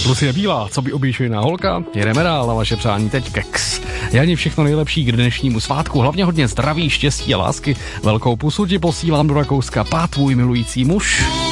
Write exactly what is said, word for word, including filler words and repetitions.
Lucie Bílá, co by obyčejná holka? Jedeme dál na vaše přání teď keks. Jani, všechno nejlepší k dnešnímu svátku, hlavně hodně zdraví, štěstí a lásky. Velkou pusu ti posílám do Rakouska, pá tvůj milující muž.